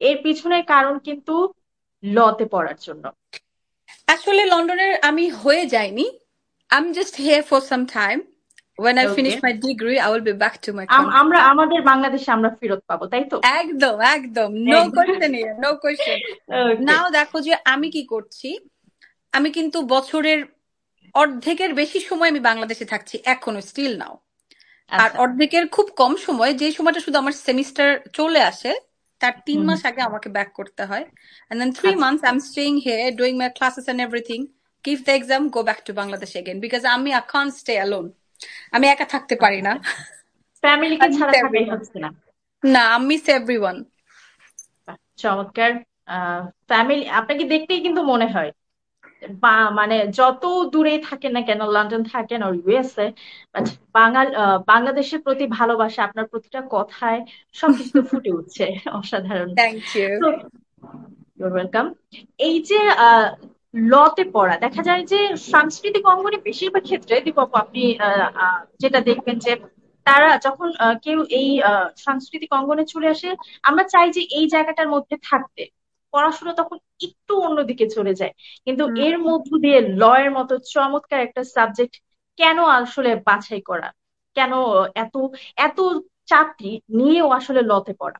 এর পিছনে কারণ কিন্তু লতে পড়ার জন্য। আসলে লন্ডনের আমি হয়ে যাইনি। I'm just here for some time. When I okay, finish my degree, I will be back to my country. আমরা আমাদের বাংলাদেশে আমরা ফেরত পাবো, তাই তো? একদম একদম, নো একদম। Question here, no question. ওকে। নাও দেখো যে আমি কি করছি। আমি কিন্তু বছরের অর্ধেকের বেশি সময় আমি বাংলাদেশে থাকছি এখনো, স্টিল নাও। আর আচ্ছা। অর্ধেকের খুব কম সময়, যে সময়টা শুধু আমার সেমিস্টার চলে আসে, তার তিন হুম হুম। মাস আগে আমাকে ব্যাক করতে হয়। And then 3 months আচ্ছা। I'm staying here doing my classes and everything, give the exam, go back to Bangladesh again because I can't stay alone. আমি একা থাকতে পারি না। ফ্যামিলিকে I miss ছাড়া থাকাই everyone. হচ্ছে না। না, I miss everyone. বাহ, চমৎকার। ফ্যামিলি আপনাকে দেখতেই কিন্তু মনে হয় বা মানে যত দূরেই থাকেন না কেন, লন্ডন থাকেন আর ইউএসএ, বাট বাংলাদেশের প্রতি ভালোবাসা আপনার প্রতিটা কথায় সবকিছুতে ফুটে উঠছে। অসাধারণ। Thank you. তো ইউর ওয়েলকাম। এই যে লতে পড়া, দেখা যায় যে সাংস্কৃতিক অঙ্গনে বেশিরভাগ ক্ষেত্রে দীপক আপনি যেটা দেখবেন যে তারা যখন কেউ এই সাংস্কৃতিক অঙ্গনে চলে আসে, আমরা চাই যে এই জায়গাটার মধ্যে থাকতে, পড়াশোনা তখন একটু অন্যদিকে চলে যায়। কিন্তু হুম। এর মধ্য দিয়ে লয়ের মতো চমৎকার একটা সাবজেক্ট কেন আসলে বাছাই করা, কেন এত এত চাকরি নিয়েও আসলে লতে পড়া?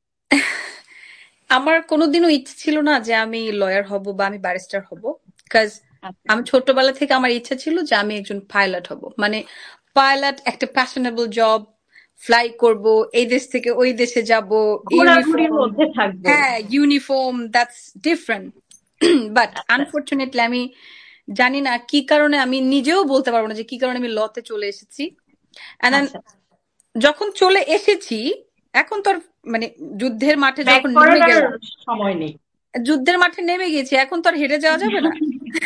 আমার কোনোদিনও ইচ্ছে ছিল না যে আমি লয়ার হব বা আমি ব্যারিস্টার হব। কাজ, আচ্ছা। আমি ছোটবেলা থেকে আমার ইচ্ছা ছিল যে আমি একজন পাইলট হব। মানে পাইলট একটা প্যাশনেবল জব, ফ্লাই করব, এই দেশ থেকে ওই দেশে যাব, ঘোরাঘুরির ইউনিফর্ম। মধ্যে থাকবো। হ্যাঁ, ইউনিফর্ম, দ্যাটস ডিফারেন্ট। বাট আচ্ছা। আনফর্চুনেটলি আমি জানি না কি কারণে, আমি নিজেও বলতে পারবো না যে কি কারণে আমি লতে চলে এসেছি। And then আচ্ছা। যখন চলে এসেছি, এখন তো আর মানে যুদ্ধের মাঠে ব্যাক যখন করার নেমে আর গেলাম, সময় নেই। যুদ্ধের মাঠে নেমে গেছি, এখন তো আর হেরে যাওয়া যাবে না।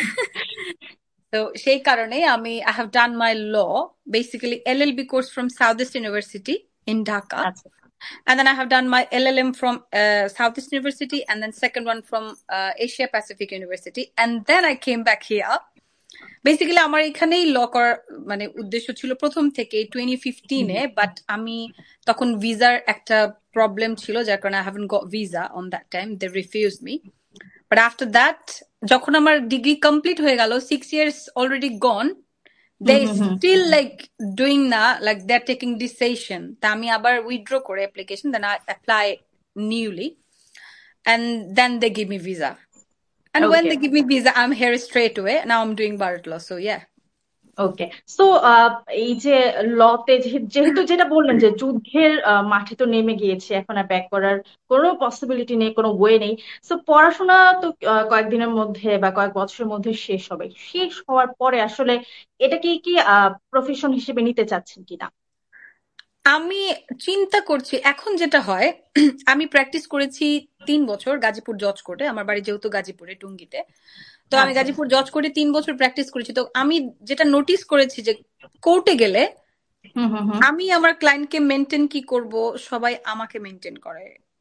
তো সেই কারণে আমি I have done my law, basically LLB course from Southeast University in Dhaka. আচ্ছা। And then I have done my LLM from Southeast University, and then second one from Asia Pacific University. And then I came back here. Basically আমার এখানেই ল করার মানে উদ্দেশ্য ছিল প্রথম থেকে 2015-এ, but আমি তখন ভিসার একটা প্রবলেম ছিল, যার কারণে I haven't goat visa on that time, they refused me. But after that, যখন আমার ডিগ্রি কমপ্লিট হয়ে গেল, 6 years অলরেডি গন, হুম দে হুম হুম। স্টিল লাইক ডুইং না, like they are taking decision. তা আমি আবার উইথড্র করে application, then I apply newly, and then they give me visa. And when okay. they give me visa, I'm here straight away. Now I'm doing Bharat law, so yeah. Okay. So এই যে লতে যেহেতু যেটা বললেন যে যুদ্ধের মাঠে তো নেমে গিয়েছে, এখন আর ব্যাক করার কোনো পসিবিলিটি নেই, কোনো ওয়ে নেই। সো পড়াশোনা তো কয়েকদিনের মধ্যে বা কয়েক বছরের মধ্যে শেষ হবে। শেষ হওয়ার পরে আসলে এটাকে কি প্রফেশন হিসেবে নিতে চাচ্ছেন কিনা? আমি চিন্তা করছি এখন যেটা হয়। আমি প্র্যাকটিস করেছি 3 বছর গাজীপুর জজ কোর্টে, আমার বাড়ি যেহেতু গাজীপুরে টুঙ্গিতে। তো আমি আচ্ছা। গাজীপুর জজ কোর্টে 3 বছর প্র্যাকটিস করেছি। তো আমি যেটা নোটিস করেছি যে কোর্টে গেলে হুম হুম হুম। আমি আমার ক্লায়েন্টকে মেনটেন কি করব, সবাই আমাকে মেনটেন করে।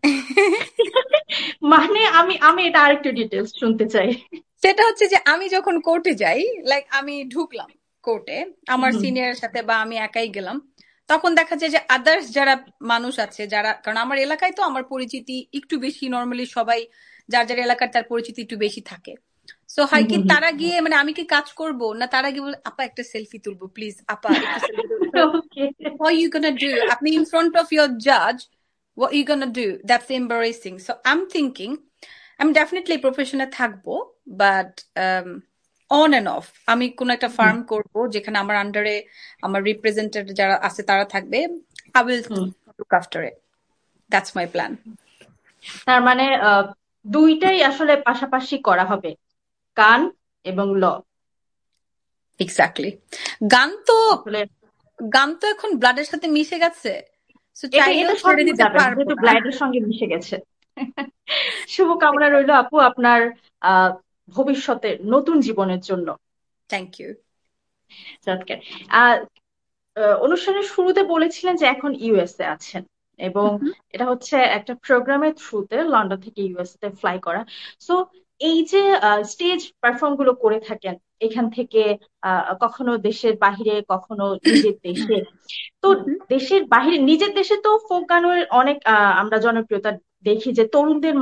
মানে আমি আমি এটা আরেকটু ডিটেলস শুনতে চাই। সেটা হচ্ছে যে আমি যখন কোর্টে যাই, লাইক আমি ঢুকলাম কোর্টে আমার হুম। সিনিয়রের সাথে বা আমি একাই গেলাম, তখন দেখা যায় যে আদার্স যারা মানুষ আছে, যারা, কারণ আমার এলাকায় তো আমার পরিচিতি একটু বেশি, নর্মালি সবাই যার যার এলাকার তার পরিচিতি একটু বেশি থাকে। সো হুম হয় কি, হুম তারা গিয়ে মানে আমি কি কাজ করব না, তারা গিয়ে বলে আপা একটা সেলফি তুলবো প্লিজ, আপা একটু সেলফি তুলবো। হুম। ওকে। What are you gonna do? আপনি in front of your judge, what are you gonna do? That's embarrassing. So I'm thinking, আমি ডেফিনেটলি প্রফেশনে থাকবো, বাট অন এন্ড অফ আমি কোন একটা ফার্ম করব যেখানে আমার আন্ডারে আমার রিপ্রেজেন্টেটিভ যারা আছে তারা থাকবে। I will hmm. Look after it, that's my plan. তার মানে দুইটাই আসলে পাশাপাশি করা হবে, গান এবং ল। এক্স্যাক্টলি। গান তো, আসলে গান তো এখন ব্লাডের সাথে মিশে গেছে, সো এটা চাইলেও এটা ছেড়ে সবই দিতে যাবেন পারবো যেহেতু না। ব্লাইন্ডের সঙ্গে মিশে গেছে। শুভকামনা রইলো আপু আপনার আহ ভবিষ্যতে নতুন জীবনের জন্য। Thank you. চমৎকার। আহ অনুষ্ঠানের শুরুতে বলেছিলেন যে এখন ইউএসএ আছেন, এবং এটা হচ্ছে একটা প্রোগ্রামের থ্রুতে লন্ডন থেকে ইউএসএ তে ফ্লাই করা। সো এই যে স্টেজ পারফর্ম গুলো করে থাকেন এখান থেকে, কখনো দেশের বাহিরে কখনো নিজের দেশে, তো দেশের বাহিরে নিজের দেশে তো ফোক গানের অনেক আমরা জনপ্রিয়তা দেখি যে তরুণদের